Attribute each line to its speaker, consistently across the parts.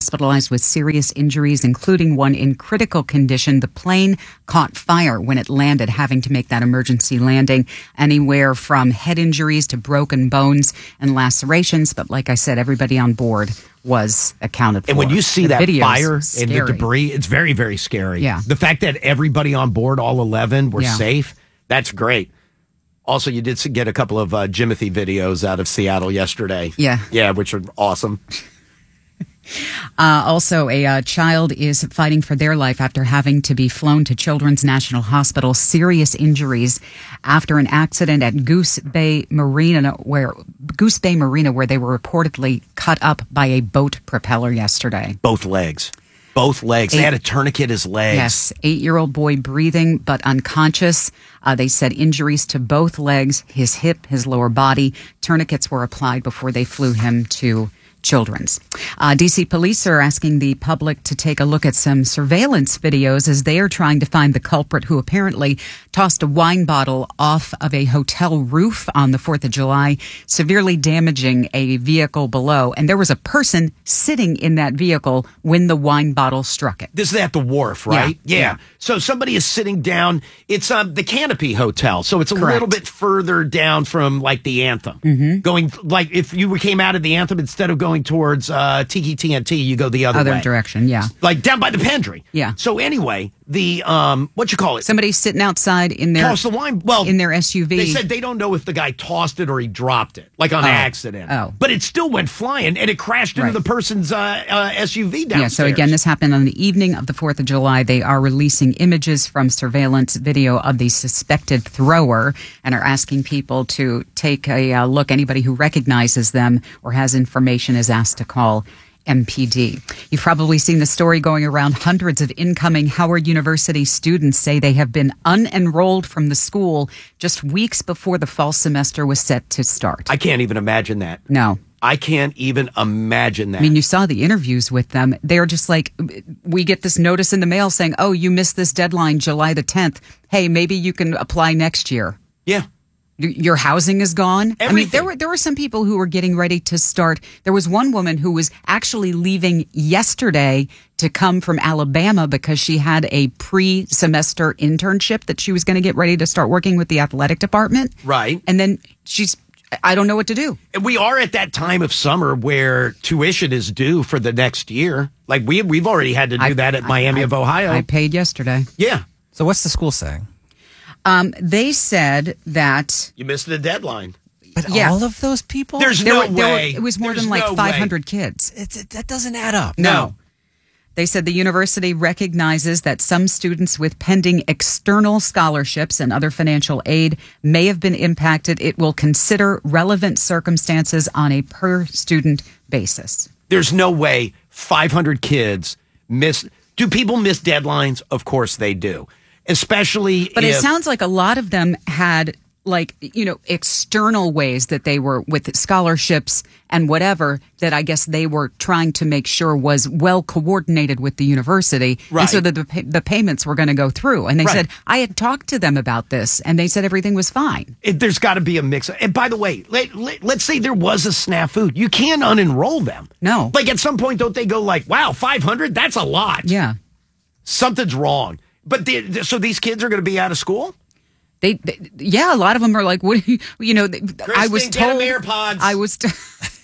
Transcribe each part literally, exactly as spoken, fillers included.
Speaker 1: hospitalized with serious injuries, including one in critical condition. The plane caught fire when it landed, having to make that emergency landing. Anywhere from head injuries to broken bones and lacerations. But like I said, everybody on board was accounted for.
Speaker 2: And when you see
Speaker 1: the
Speaker 2: that fire
Speaker 1: scary.
Speaker 2: and the debris, it's very, very scary.
Speaker 1: Yeah.
Speaker 2: The fact that everybody on board, all eleven, were
Speaker 1: yeah.
Speaker 2: safe, that's great. Also, you did get a couple of uh, Jimothy videos out of Seattle yesterday.
Speaker 1: Yeah.
Speaker 2: Yeah, which are awesome.
Speaker 1: Uh, also, a uh, child is fighting for their life after having to be flown to Children's National Hospital. Serious injuries after an accident at Goose Bay Marina, where Goose Bay Marina, where they were reportedly cut up by a boat propeller yesterday.
Speaker 2: Both legs. Both legs. Eight, they had a tourniquet his legs.
Speaker 1: Yes. Eight-year-old boy breathing but unconscious. Uh, they said injuries to both legs, his hip, his lower body. Tourniquets were applied before they flew him to Children's. Uh, D C police are asking the public to take a look at some surveillance videos as they are trying to find the culprit who apparently tossed a wine bottle off of a hotel roof on the fourth of July, severely damaging a vehicle below. And there was a person sitting in that vehicle when the wine bottle struck it.
Speaker 2: This is at the wharf, right?
Speaker 1: Yeah.
Speaker 2: yeah.
Speaker 1: yeah.
Speaker 2: So somebody is sitting down. It's um, the Canopy Hotel. So it's a
Speaker 1: Correct.
Speaker 2: little bit further down from like the Anthem.
Speaker 1: Mm-hmm.
Speaker 2: Going like if you came out of the Anthem, instead of going towards uh, Tiki T N T, you go the other,
Speaker 1: other
Speaker 2: way.
Speaker 1: direction, yeah.
Speaker 2: Like down by the Pendry.
Speaker 1: Yeah.
Speaker 2: So anyway, the, um, what you call it?
Speaker 1: Somebody's sitting outside in their,
Speaker 2: Toss the wine. Well,
Speaker 1: in their S U V.
Speaker 2: They said they don't know if the guy tossed it or he dropped it, like on
Speaker 1: oh.
Speaker 2: accident.
Speaker 1: Oh.
Speaker 2: But it still went flying, and it crashed into
Speaker 1: right.
Speaker 2: the person's uh, uh, S U V downstairs.
Speaker 1: Yeah, so again, this happened on the evening of the fourth of July. They are releasing images from surveillance video of the suspected thrower and are asking people to take a uh, look. Anybody who recognizes them or has information is asked to call M P D. You've probably seen the story going around. Hundreds of incoming Howard University students say they have been unenrolled from the school just weeks before the fall semester was set to start.
Speaker 2: I can't even imagine that.
Speaker 1: No.
Speaker 2: I can't even imagine that.
Speaker 1: I mean, you saw the interviews with them. They're just like, we get this notice in the mail saying, oh, you missed this deadline July the tenth. Hey, maybe you can apply next year.
Speaker 2: Yeah.
Speaker 1: Your housing is gone.
Speaker 2: Everything.
Speaker 1: I mean, there were there were some people who were getting ready to start. There was one woman who was actually leaving yesterday to come from Alabama because she had a pre-semester internship that she was going to get ready to start working with the athletic department.
Speaker 2: Right.
Speaker 1: And then she's, I don't know what to do.
Speaker 2: And we are at that time of summer where tuition is due for the next year. Like we, we've already had to do
Speaker 1: I,
Speaker 2: that at
Speaker 1: I,
Speaker 2: Miami
Speaker 1: I,
Speaker 2: of Ohio.
Speaker 1: I paid yesterday.
Speaker 2: Yeah.
Speaker 3: So what's the school saying?
Speaker 1: Um, they said that
Speaker 2: you missed the deadline.
Speaker 3: But
Speaker 1: yeah.
Speaker 3: all of those people?
Speaker 2: There's
Speaker 1: there
Speaker 2: no
Speaker 1: were, there
Speaker 2: way.
Speaker 1: Were, it was more
Speaker 2: There's
Speaker 1: than like
Speaker 2: no
Speaker 1: five hundred
Speaker 2: way.
Speaker 1: kids.
Speaker 3: It's, it, that doesn't add up.
Speaker 1: No.
Speaker 2: No.
Speaker 1: They said the university recognizes that some students with pending external scholarships and other financial aid may have been impacted. It will consider relevant circumstances on a per-student basis.
Speaker 2: There's no way five hundred kids miss. Do people miss deadlines? Of course they do. Especially
Speaker 1: But
Speaker 2: if,
Speaker 1: it sounds like a lot of them had, like, you know, external ways that they were with scholarships and whatever that I guess they were trying to make sure was well coordinated with the university.
Speaker 2: Right.
Speaker 1: And so that the, pay- the payments were going to go through. And they
Speaker 2: Right.
Speaker 1: said, I had talked to them about this and they said everything was fine.
Speaker 2: It, there's got to be a mix. And by the way, let, let, let's say there was a snafu. You can't unenroll them.
Speaker 1: No.
Speaker 2: Like at some point, don't they go like, wow, five hundred? That's a lot.
Speaker 1: Yeah.
Speaker 2: Something's wrong. But the, so these kids are going to be out of school?
Speaker 1: They, they, yeah, a lot of them are like, what, do you, you know, they, I was
Speaker 2: Kristen, get
Speaker 1: told,
Speaker 2: 'em AirPods.
Speaker 1: I was, t-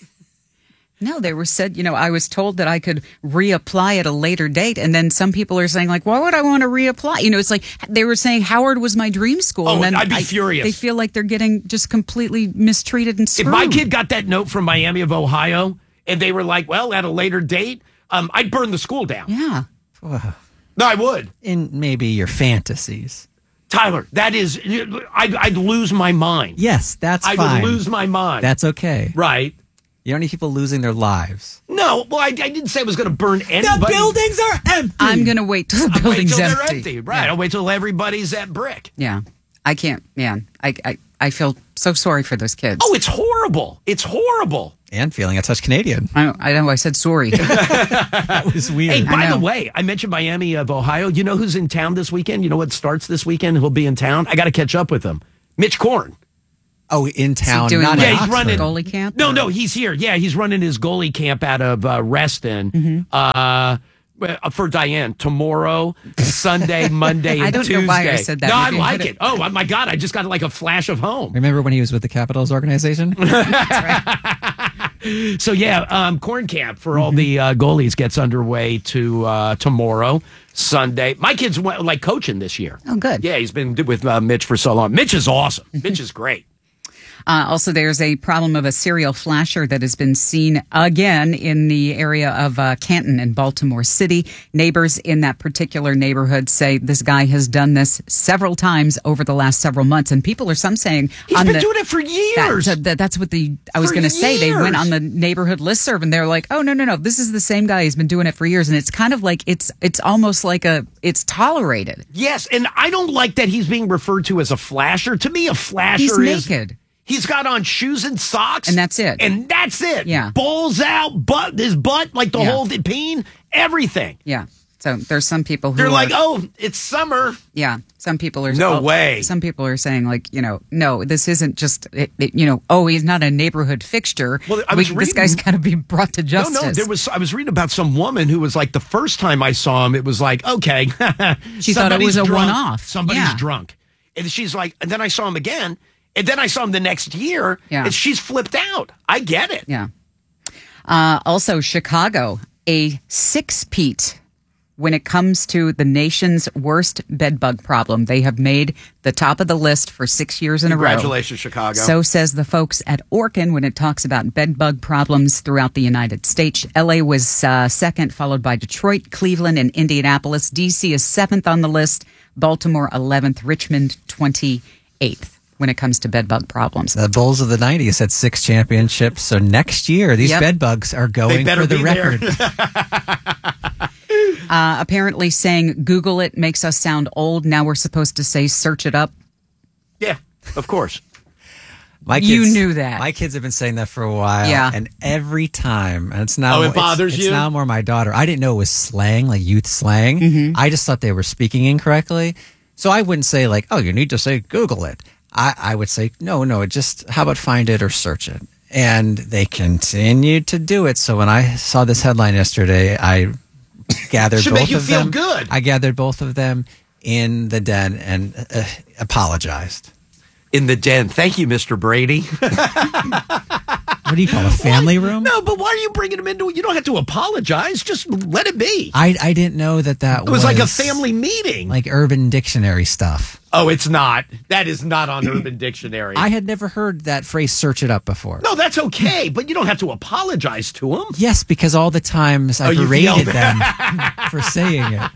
Speaker 1: no, they were said, you know, I was told that I could reapply at a later date. And then some people are saying like, why would I want to reapply? You know, it's like they were saying Howard was my dream school.
Speaker 2: Oh,
Speaker 1: and then
Speaker 2: I'd be
Speaker 1: I,
Speaker 2: furious.
Speaker 1: They feel like they're getting just completely mistreated and screwed.
Speaker 2: If my kid got that note from Miami of Ohio and they were like, well, at a later date, um, I'd burn the school down.
Speaker 1: Yeah.
Speaker 2: No, I would.
Speaker 3: In maybe your fantasies.
Speaker 2: Tyler, that is, I'd, I'd lose my mind.
Speaker 3: Yes, that's
Speaker 2: I
Speaker 3: fine.
Speaker 2: would lose my mind.
Speaker 3: That's okay.
Speaker 2: Right.
Speaker 3: You don't need people losing their lives.
Speaker 2: No, well, I, I didn't say I was going to burn anybody.
Speaker 3: The buildings are empty.
Speaker 1: I'm going to wait till the
Speaker 2: I'll wait
Speaker 1: building's
Speaker 2: till
Speaker 1: empty.
Speaker 2: they're empty. Right.
Speaker 1: Yeah.
Speaker 2: I'll wait till everybody's at brick.
Speaker 1: Yeah. I can't, man. I, I, I feel so sorry for those kids.
Speaker 2: Oh, it's horrible. It's horrible.
Speaker 3: And feeling a touch Canadian.
Speaker 1: I know, I know I said sorry.
Speaker 3: That was weird.
Speaker 2: Hey, by
Speaker 1: I
Speaker 2: the
Speaker 1: know.
Speaker 2: way, I mentioned Miami of Ohio. You know who's in town this weekend? You know what starts this weekend? Who'll be in town? I got to catch up with him. Mitch Korn.
Speaker 3: Oh, in town,
Speaker 1: doing
Speaker 3: not
Speaker 1: like
Speaker 3: in
Speaker 2: Yeah, he's
Speaker 3: Oxford.
Speaker 2: running
Speaker 1: goalie camp?
Speaker 2: No, no, he's here. Yeah, he's running his goalie camp out of uh, Reston.
Speaker 1: Mm-hmm.
Speaker 2: Uh, for Diane, tomorrow, Sunday, Monday, and
Speaker 1: I don't
Speaker 2: Tuesday.
Speaker 1: know why I said that.
Speaker 2: No, I
Speaker 1: Maybe I
Speaker 2: like
Speaker 1: hit
Speaker 2: it.
Speaker 1: it.
Speaker 2: Oh my God, I just got like a flash of home.
Speaker 3: Remember when he was with the Capitals organization?
Speaker 2: So yeah, um, corn camp for all
Speaker 1: Mm-hmm.
Speaker 2: the uh, goalies gets underway to uh, tomorrow, Sunday. My kid's went, like coaching this year.
Speaker 1: Oh, good.
Speaker 2: Yeah, he's been with uh, Mitch for so long. Mitch is awesome. Mitch is great.
Speaker 1: Uh, also, there's a problem of a serial flasher that has been seen again in the area of uh, Canton in Baltimore City. Neighbors in that particular neighborhood say this guy has done this several times over the last several months, and people are some saying
Speaker 2: He's
Speaker 1: on
Speaker 2: been
Speaker 1: the,
Speaker 2: doing it for years.
Speaker 1: That, that, that's what the I was
Speaker 2: For
Speaker 1: going to say. They went
Speaker 2: years.
Speaker 1: on the neighborhood listserv and they're like, "Oh no, no, no! This is the same guy. He's been doing it for years." And it's kind of like it's it's almost like a it's tolerated.
Speaker 2: Yes, and I don't like that he's being referred to as a flasher. To me, a flasher
Speaker 1: He's
Speaker 2: is
Speaker 1: naked.
Speaker 2: He's got on shoes and socks,
Speaker 1: And that's it.
Speaker 2: And that's it.
Speaker 1: Yeah.
Speaker 2: balls out, butt his butt, like the
Speaker 1: Yeah.
Speaker 2: whole peen, everything.
Speaker 1: Yeah. So there's some people who
Speaker 2: They're
Speaker 1: are,
Speaker 2: like, oh, it's summer.
Speaker 1: yeah. Some people are
Speaker 2: No
Speaker 1: oh,
Speaker 2: way.
Speaker 1: Some people are saying like, you know, no, this isn't just it, it, you know, oh, he's not a neighborhood fixture.
Speaker 2: Well, I
Speaker 1: We-
Speaker 2: was
Speaker 1: this
Speaker 2: reading-
Speaker 1: guy's got to be brought to justice.
Speaker 2: No, no, there was. I was reading about some woman who was like, the first time I saw him, it was like, okay,
Speaker 1: She thought it was
Speaker 2: somebody's
Speaker 1: a
Speaker 2: drunk.
Speaker 1: one-off.
Speaker 2: Somebody's
Speaker 1: Yeah.
Speaker 2: drunk, and she's like, and then I saw him again, and then I saw him the next year,
Speaker 1: Yeah.
Speaker 2: and she's flipped out. I get it.
Speaker 1: Yeah. Uh, also, Chicago, a six-peat when it comes to the nation's worst bedbug problem. They have made the top of the list for six years in a row.
Speaker 2: Congratulations, Chicago.
Speaker 1: So says the folks at Orkin when it talks about bedbug problems throughout the United States. L A was uh, second, followed by Detroit, Cleveland, and Indianapolis. D C is seventh on the list. Baltimore, eleventh. Richmond, twenty-eighth. When it comes to bedbug problems.
Speaker 3: The Bulls of the nineties had six championships. So next year, these
Speaker 1: Yep.
Speaker 3: bed bugs are going
Speaker 2: better
Speaker 3: for the
Speaker 2: be there.
Speaker 3: record.
Speaker 1: Uh, apparently saying Google it makes us sound old. Now we're supposed to say search it up.
Speaker 2: Yeah, of course.
Speaker 3: My
Speaker 1: You knew that.
Speaker 3: My kids have been saying that for a while.
Speaker 1: Yeah.
Speaker 3: And every time, and it's now
Speaker 2: Oh, it
Speaker 3: it's-
Speaker 2: bothers
Speaker 3: it's,
Speaker 2: you?
Speaker 3: now more my daughter. I didn't know it was slang, like youth slang.
Speaker 1: Mm-hmm.
Speaker 3: I just thought they were speaking incorrectly. So I wouldn't say like, oh, you need to say Google it. I, I would say, no, no, just how about find it or search it? And they continued to do it. So when I saw this headline yesterday, I gathered
Speaker 2: Should
Speaker 3: both
Speaker 2: make you
Speaker 3: of
Speaker 2: feel
Speaker 3: them.
Speaker 2: good.
Speaker 3: I gathered both of them in the den and uh, apologized.
Speaker 2: In the den. Thank you, Mister Brady.
Speaker 3: What do you call it, a family room?
Speaker 2: No, but why are you bringing him into it? You don't have to apologize. Just let it be.
Speaker 3: I, I didn't know that that
Speaker 2: It was like a family meeting.
Speaker 3: like Urban Dictionary stuff.
Speaker 2: Oh, it's not. That is not on Urban Dictionary.
Speaker 3: I had never heard that phrase "search it up" before.
Speaker 2: no, that's okay, but you don't have to apologize to him.
Speaker 3: Yes, because all the times I
Speaker 2: Oh, you've
Speaker 3: berated
Speaker 2: yelled.
Speaker 3: them for saying it.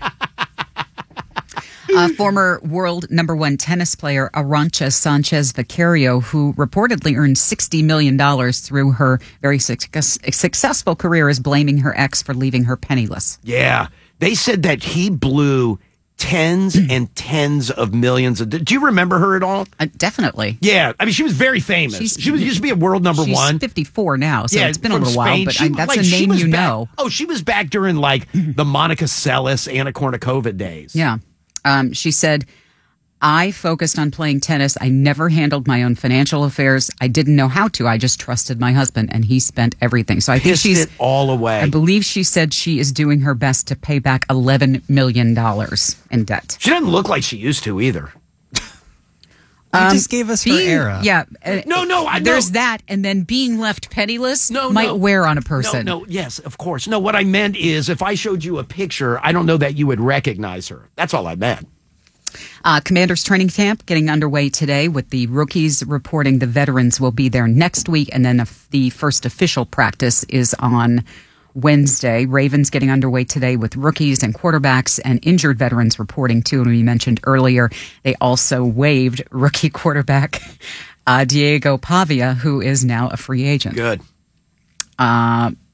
Speaker 1: Uh, former world number one tennis player Arantxa Sanchez Vicario, who reportedly earned sixty million dollars through her very success- successful career, is blaming her ex for leaving her penniless.
Speaker 2: Yeah. They said that he blew tens and tens of millions of. Do you remember her at all?
Speaker 1: Uh, definitely.
Speaker 2: Yeah. I mean, she was very famous.
Speaker 1: She's-
Speaker 2: she was used to be a world number
Speaker 1: She's
Speaker 2: one.
Speaker 1: fifty-four now, so it's been a
Speaker 2: from
Speaker 1: little while,
Speaker 2: Spain.
Speaker 1: but
Speaker 2: She-
Speaker 1: I, that's
Speaker 2: like,
Speaker 1: a
Speaker 2: she
Speaker 1: name
Speaker 2: was
Speaker 1: you
Speaker 2: back-
Speaker 1: know.
Speaker 2: Oh, she was back during like the Monica Seles, Anna Kournikova days.
Speaker 1: Yeah. Um, she said, I focused on playing tennis. I never handled my own financial affairs. I didn't know how to. I just trusted my husband, and he spent everything. So I think
Speaker 2: Pissed
Speaker 1: she's
Speaker 2: it all away.
Speaker 1: I believe she said she is doing her best to pay back eleven million dollars in debt.
Speaker 2: She doesn't look like she used to either.
Speaker 3: You just gave us her
Speaker 1: Being-
Speaker 3: era.
Speaker 1: Yeah. uh,
Speaker 2: No, no, I-
Speaker 1: There's
Speaker 2: no.
Speaker 1: that, and then being left penniless
Speaker 2: No,
Speaker 1: might
Speaker 2: no.
Speaker 1: wear on a person.
Speaker 2: No, no, yes, of course. No, what I meant is if I showed you a picture, I don't know that you would recognize her. That's all I meant.
Speaker 1: Uh, Commanders training camp getting underway today with the rookies reporting the veterans will be there next week. And then the first official practice is on Wednesday. Ravens getting underway today with rookies and quarterbacks and injured veterans reporting too. And we mentioned earlier, they also waived rookie quarterback uh, Diego Pavia, who is now a free agent.
Speaker 2: Good.
Speaker 1: Uh,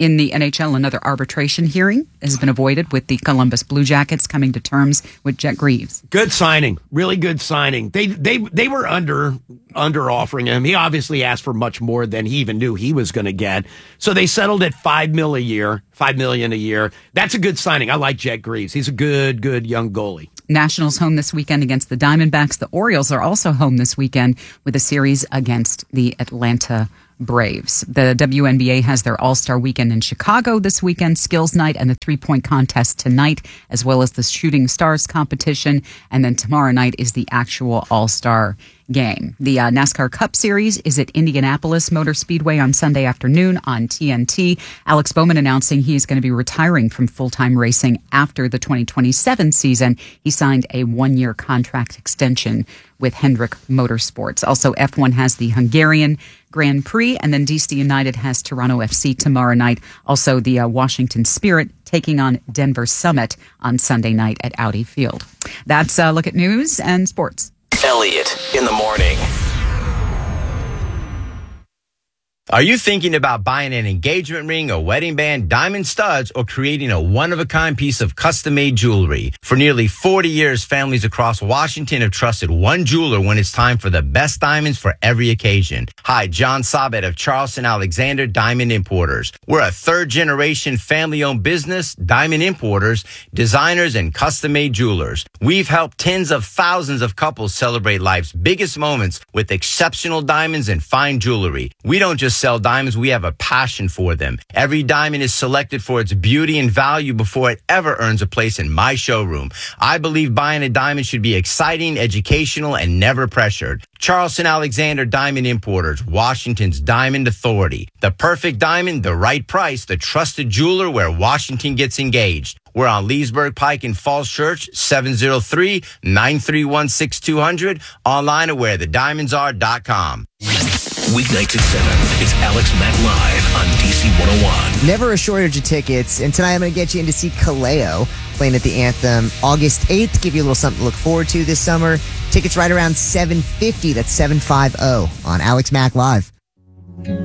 Speaker 1: In the N H L, another arbitration hearing has been avoided with the Columbus Blue Jackets coming to terms with Jet Greaves.
Speaker 2: Good signing, really good signing. They they they were under under offering him. He obviously asked for much more than he even knew he was going to get. So they settled at five mil a year, five million a year. That's a good signing. I like Jet Greaves. He's a good good young goalie.
Speaker 1: Nationals home this weekend against the Diamondbacks. The Orioles are also home this weekend with a series against the Atlanta Braves. The W N B A has their All-Star Weekend in Chicago this weekend, Skills Night and the three-point contest tonight, as well as the Shooting Stars competition. And then tomorrow night is the actual All-Star game. The uh, NASCAR Cup Series is at Indianapolis Motor Speedway on Sunday afternoon on T N T. Alex Bowman announcing he is going to be retiring from full-time racing after the twenty twenty-seven season. He signed a one-year contract extension with Hendrick Motorsports. Also, F one has the Hungarian Grand Prix, and then D C United has Toronto F C tomorrow night. Also, the uh, Washington Spirit taking on Denver Summit on Sunday night at Audi Field. That's a look at news and sports.
Speaker 4: Elliot in the morning. Are you thinking about buying an engagement ring, a wedding band, diamond studs, or creating a one-of-a-kind piece of custom-made jewelry? For nearly forty years, families across Washington have trusted one jeweler when it's time for the best diamonds for every occasion. Hi, John Sabet of Charleston Alexander Diamond Importers. We're a third-generation family-owned business, diamond importers, designers, and custom-made jewelers. We've helped tens of thousands of couples celebrate life's biggest moments with exceptional diamonds and fine jewelry. We don't just sell diamonds, we have a passion for them. Every diamond is selected for its beauty and value before it ever earns a place in my showroom. I believe buying a diamond should be exciting, educational, and never pressured. Charleston Alexander Diamond Importers, Washington's Diamond Authority. The perfect diamond, the right price, the trusted jeweler where Washington gets engaged. We're on Leesburg Pike in Falls Church, seven oh three, nine three one, six two zero zero. Online at where the diamonds are dot com.
Speaker 5: Weeknights at seven, it's Alex Mack Live on D C one oh one.
Speaker 6: Never a shortage of tickets, and tonight I'm going to get you in to see Kaleo playing at the Anthem August eighth. Give you a little something to look forward to this summer. Tickets right around seven fifty. That's seven fifty on Alex Mack Live.